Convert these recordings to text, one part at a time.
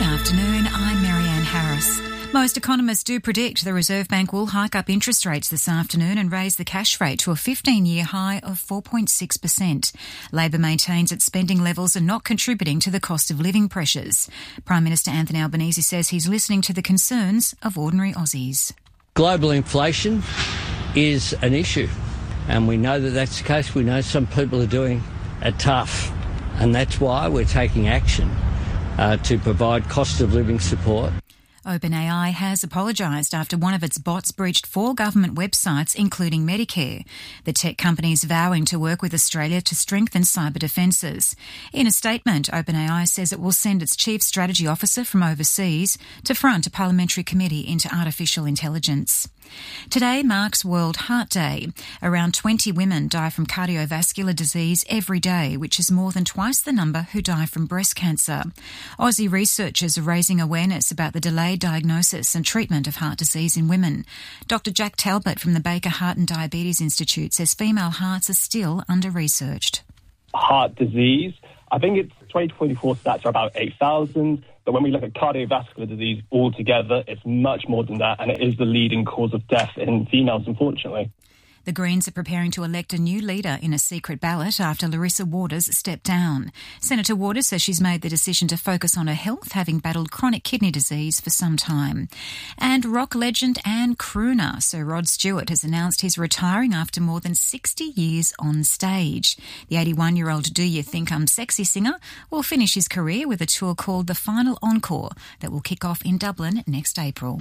Good afternoon, I'm Marianne Harris. Most economists do predict the Reserve Bank will hike up interest rates this afternoon and raise the cash rate to a 15-year high of 4.6%. Labor maintains its spending levels are not contributing to the cost of living pressures. Prime Minister Anthony Albanese says he's listening to the concerns of ordinary Aussies. Global inflation is an issue, and we know that that's the case. We know some people are doing it tough, and that's why we're taking action to provide cost of living support. OpenAI has apologised after one of its bots breached 4 government websites, including Medicare. The tech company is vowing to work with Australia to strengthen cyber defences. In a statement, OpenAI says it will send its chief strategy officer from overseas to front a parliamentary committee into artificial intelligence. Today marks World Heart Day. Around 20 women die from cardiovascular disease every day, which is more than twice the number who die from breast cancer. Aussie researchers are raising awareness about the delayed diagnosis and treatment of heart disease in women. Dr. Jack Talbot from the Baker Heart and Diabetes Institute says female hearts are still under-researched. Heart disease, I think it's 2024 stats are about 8,000. But when we look at cardiovascular disease altogether, it's much more than that, and it is the leading cause of death in females, unfortunately. The Greens are preparing to elect a new leader in a secret ballot after Larissa Waters stepped down. Senator Waters says she's made the decision to focus on her health, having battled chronic kidney disease for some time. And rock legend and crooner Sir Rod Stewart has announced he's retiring after more than 60 years on stage. The 81-year-old Do You Think I'm Sexy singer will finish his career with a tour called The Final Encore that will kick off in Dublin next April.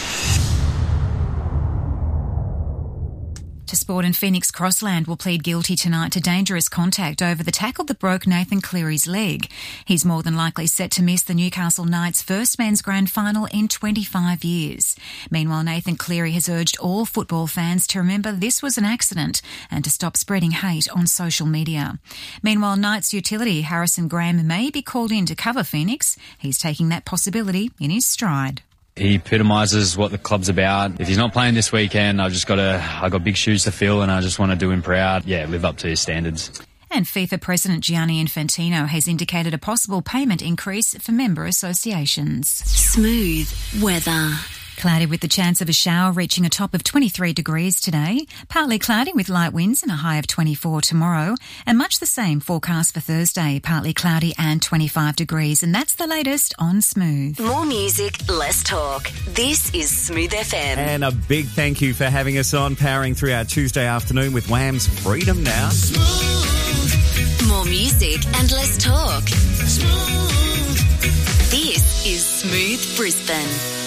To sport, and Phoenix Crossland will plead guilty tonight to dangerous contact over the tackle that broke Nathan Cleary's leg. He's more than likely set to miss the Newcastle Knights' first men's grand final in 25 years. Meanwhile, Nathan Cleary has urged all football fans to remember this was an accident and to stop spreading hate on social media. Meanwhile, Knights utility Harrison Graham may be called in to cover Phoenix. He's taking that possibility in his stride. He epitomises what the club's about. If he's not playing this weekend, I got big shoes to fill and I just want to do him proud. Yeah, live up to his standards. And FIFA President Gianni Infantino has indicated a possible payment increase for member associations. Smooth weather. Cloudy with the chance of a shower, reaching a top of 23 degrees today. Partly cloudy with light winds and a high of 24 tomorrow. And much the same forecast for Thursday, partly cloudy and 25 degrees. And that's the latest on Smooth. More music, less talk. This is Smooth FM. And a big thank you for having us on, powering through our Tuesday afternoon with Wham's Freedom Now. Smooth. More music and less talk. Smooth. This is Smooth Brisbane.